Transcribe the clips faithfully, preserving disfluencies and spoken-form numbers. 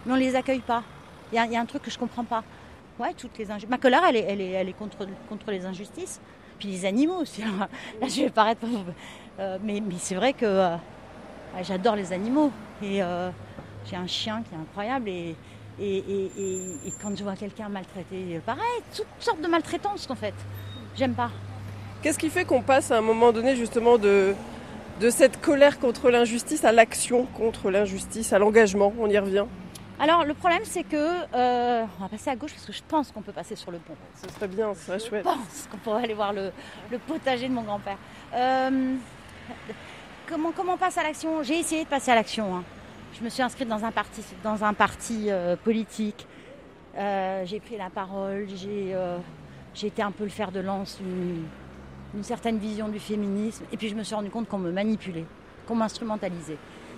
mais on ne les accueille pas. Il y, y a un truc que je ne comprends pas. Ouais, toutes les injustices. Ma colère, elle est, elle est, elle est contre, contre les injustices. Puis les animaux aussi. Là, je vais paraître... Euh, mais, mais c'est vrai que euh, j'adore les animaux. Et euh, j'ai un chien qui est incroyable. Et, et, et, et, et quand je vois quelqu'un maltraité, pareil, toutes sortes de maltraitances en fait. J'aime pas. Qu'est-ce qui fait qu'on passe à un moment donné justement de, de cette colère contre l'injustice à l'action contre l'injustice, à l'engagement? On y revient. Alors le problème c'est que, euh, on va passer à gauche parce que je pense qu'on peut passer sur le pont. Ce serait bien, ce serait je chouette. Je pense qu'on pourrait aller voir le, le potager de mon grand-père. Euh, comment, comment on passe à l'action? J'ai essayé de passer à l'action. Hein. Je me suis inscrite dans un parti, dans un parti euh, politique. Euh, j'ai pris la parole, j'ai, euh, j'ai été un peu le fer de lance d'une, d'une certaine vision du féminisme. Et puis je me suis rendu compte qu'on me manipulait, qu'on m'instrumentalisait.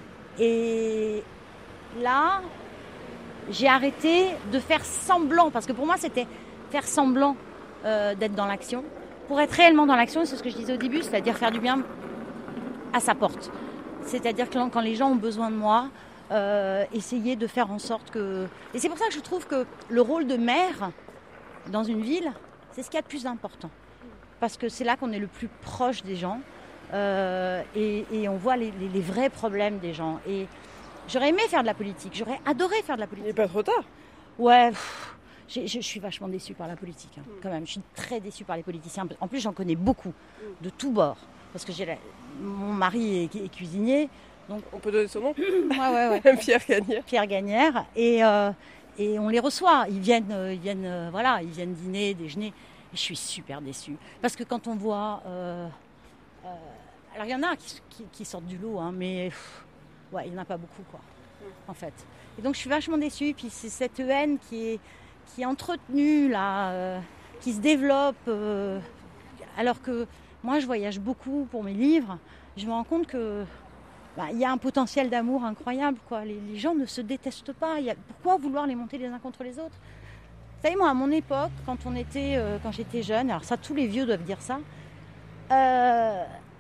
Et là, j'ai arrêté de faire semblant, parce que pour moi c'était faire semblant euh, d'être dans l'action, pour être réellement dans l'action, c'est ce que je disais au début, c'est-à-dire faire du bien à sa porte. C'est-à-dire que quand les gens ont besoin de moi, euh, essayer de faire en sorte que... Et c'est pour ça que je trouve que le rôle de maire dans une ville, c'est ce qu'il y a de plus important. Parce que c'est là qu'on est le plus proche des gens euh, et, et on voit les, les, les vrais problèmes des gens. Et j'aurais aimé faire de la politique, j'aurais adoré faire de la politique. Il n'est pas trop tard. Ouais, pff, j'ai, je suis vachement déçue par la politique, hein, quand même. Je suis très déçue par les politiciens. En plus, j'en connais beaucoup, de tous bords. Parce que j'ai la... mon mari est, est cuisinier. Donc... On peut donner son nom? Ouais, ouais, ouais. Pierre Gagnère. Pierre Gagnère. Et, euh, et on les reçoit. Ils viennent, euh, ils, viennent, euh, voilà, ils viennent dîner, déjeuner. Et je suis super déçue. Parce que quand on voit... Euh, euh, alors, il y en a qui, qui, qui sortent du lot, hein, mais... Pff, ouais, il n'y en a pas beaucoup, quoi, en fait. Et donc, je suis vachement déçue. Puis, c'est cette haine qui est, qui est entretenue, là, euh, qui se développe. Euh, alors que moi, je voyage beaucoup pour mes livres. Je me rends compte que bah, y a un potentiel d'amour incroyable, quoi. Les, les gens ne se détestent pas. Y a, pourquoi vouloir les monter les uns contre les autres? Vous savez, moi, à mon époque, quand, on était, euh, quand j'étais jeune, alors ça, tous les vieux doivent dire ça, euh,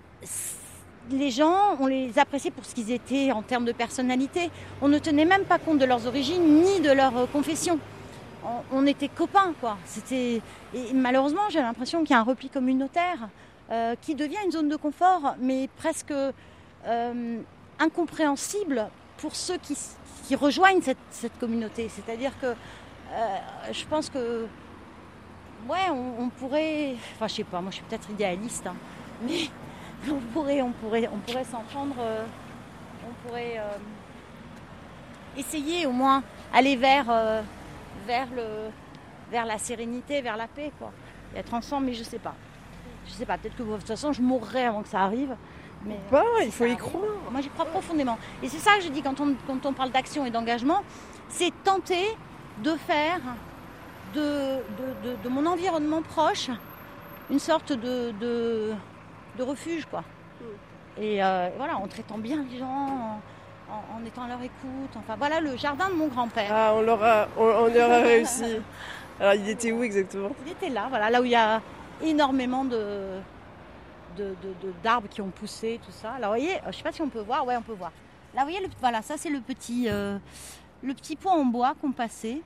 les gens, on les appréciait pour ce qu'ils étaient en termes de personnalité. On ne tenait même pas compte de leurs origines ni de leur euh, confession. On, on était copains, quoi. C'était... Et malheureusement, j'ai l'impression qu'il y a un repli communautaire euh, qui devient une zone de confort, mais presque euh, incompréhensible pour ceux qui, qui rejoignent cette, cette communauté. C'est-à-dire que euh, je pense que, ouais, on, on pourrait... Enfin, je sais pas, moi je suis peut-être idéaliste, hein, mais... On pourrait, on pourrait, on pourrait s'entendre, euh, on pourrait euh, essayer au moins aller vers, euh, vers, le, vers la sérénité, vers la paix, quoi. Et être ensemble, mais je sais pas. Je sais pas, peut-être que de toute façon je mourrai avant que ça arrive. Mais bah, euh, il faut y arrive, croire. Moi j'y crois profondément. Et c'est ça que je dis quand on, quand on parle d'action et d'engagement, c'est tenter de faire de, de, de, de mon environnement proche une sorte de... de de refuge, quoi. Mm. Et euh, voilà, en traitant bien les gens, en, en, en étant à leur écoute. Enfin, voilà le jardin de mon grand-père. Ah, on l'aura, on, on y aura réussi. Alors, il était où exactement? Il était là, voilà, là où il y a énormément de, de, de, de d'arbres qui ont poussé, tout ça. Alors, vous voyez, je ne sais pas si on peut voir. Ouais, on peut voir. Là, vous voyez, le, voilà, ça c'est le petit, euh, le petit pont en bois qu'on passait.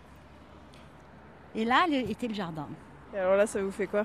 Et là était le jardin. Et alors là, ça vous fait quoi?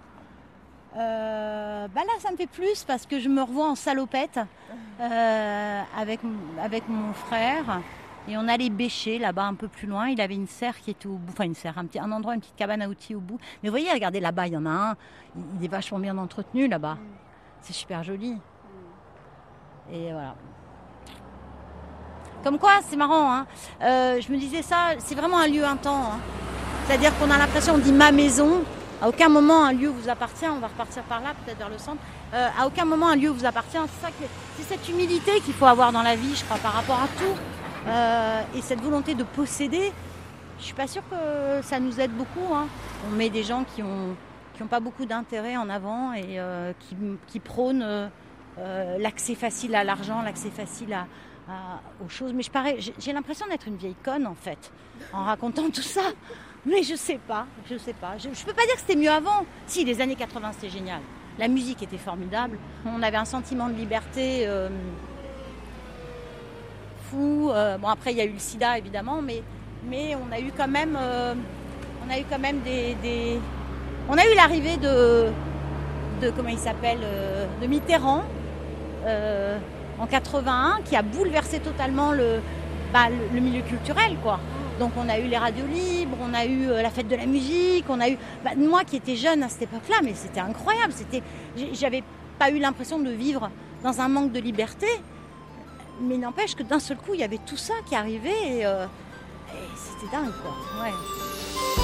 Euh, bah là ça me fait plus parce que je me revois en salopette euh, avec, avec mon frère et on allait bêcher là-bas un peu plus loin. Il avait une serre qui était au bout, enfin une serre, un, petit, un endroit, une petite cabane à outils au bout. Mais vous voyez, regardez là-bas, il y en a un, il, il est vachement bien entretenu là-bas. Mm. C'est super joli. Mm. Et voilà. Comme quoi, c'est marrant, hein. euh, je me disais ça, c'est vraiment un lieu, un temps. Hein. C'est-à-dire qu'on a l'impression, on dit ma maison. À aucun moment un lieu vous appartient, on va repartir par là, peut-être vers le centre. Euh, à aucun moment un lieu vous appartient. C'est, ça que, c'est cette humilité qu'il faut avoir dans la vie, je crois, par rapport à tout. Euh, et cette volonté de posséder, je ne suis pas sûre que ça nous aide beaucoup. Hein. On met des gens qui n'ont qui ont pas beaucoup d'intérêt en avant et euh, qui, qui prônent euh, l'accès facile à l'argent, l'accès facile à, à, aux choses. Mais je parais, j'ai, j'ai l'impression d'être une vieille conne, en fait, en racontant tout ça. Mais je sais pas, je sais pas. Je, je peux pas dire que c'était mieux avant. Si, les années quatre-vingts, c'était génial. La musique était formidable. On avait un sentiment de liberté euh, fou. Euh, bon, après, il y a eu le sida, évidemment, mais, mais on a eu quand même, euh, on a eu quand même des, des... On a eu l'arrivée de, de comment il s'appelle, euh, de Mitterrand euh, en quatre-vingt-un, qui a bouleversé totalement le, bah, le, le milieu culturel, quoi. Donc on a eu les radios libres, on a eu euh, la fête de la musique, on a eu... Bah, moi qui étais jeune à cette époque-là, mais c'était incroyable. C'était... J'avais pas eu l'impression de vivre dans un manque de liberté, mais n'empêche que d'un seul coup, il y avait tout ça qui arrivait et, euh, et c'était dingue, quoi. Ouais.